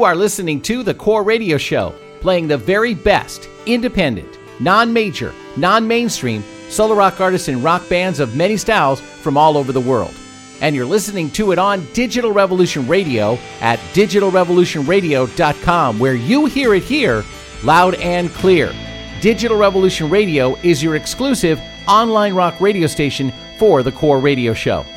You are listening to The Core Radio Show, playing the very best, independent, non-major, non-mainstream, solo rock artists and rock bands of many styles from all over the world. And you're listening to it on Digital Revolution Radio at digitalrevolutionradio.com, where you hear it here, loud and clear. Digital Revolution Radio is your exclusive online rock radio station for The Core Radio Show.